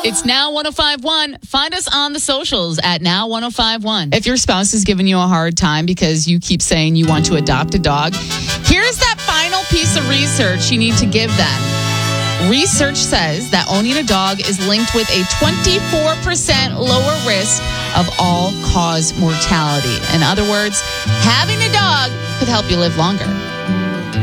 It's Now 105.1. Find us on the socials at Now 105.1. If your spouse is giving you a hard time because you keep saying you want to adopt a dog, here's that final piece of research you need to give them. Research says that owning a dog is linked with a 24% lower risk of all-cause mortality. In other words, having a dog could help you live longer.